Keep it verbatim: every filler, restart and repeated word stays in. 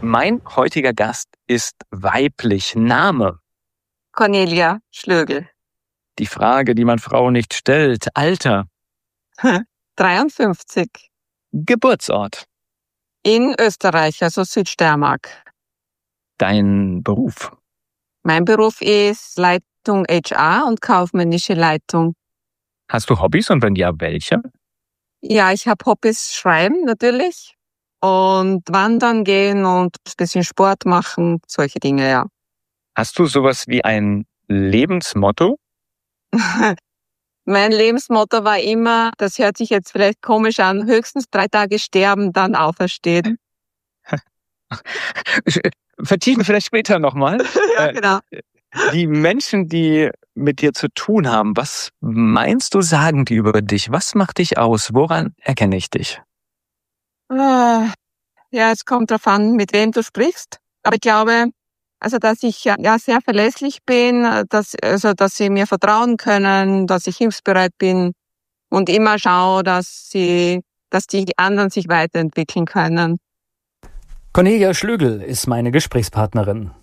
Mein heutiger Gast ist weiblich. Name? Cornelia Schlögl. Die Frage, die man Frauen nicht stellt. Alter? dreiundfünfzig. Geburtsort? In Österreich, also Südsteiermark. Dein Beruf? Mein Beruf ist Leitung H R und kaufmännische Leitung. Hast du Hobbys und wenn ja, welche? Ja, ich habe Hobbys, schreiben natürlich und wandern gehen und ein bisschen Sport machen, solche Dinge, ja. Hast du sowas wie ein Lebensmotto? Mein Lebensmotto war immer, das hört sich jetzt vielleicht komisch an, höchstens drei Tage sterben, dann auferstehen. Vertiefen wir vielleicht später nochmal. Ja, genau. Die Menschen, die mit dir zu tun haben, was meinst du, sagen die über dich? Was macht dich aus? Woran erkenne ich dich? Ja, es kommt darauf an, mit wem du sprichst. Aber ich glaube, also dass ich ja sehr verlässlich bin, dass also dass sie mir vertrauen können, dass ich hilfsbereit bin und immer schaue, dass sie, dass die anderen sich weiterentwickeln können. Cornelia Schlögl ist meine Gesprächspartnerin.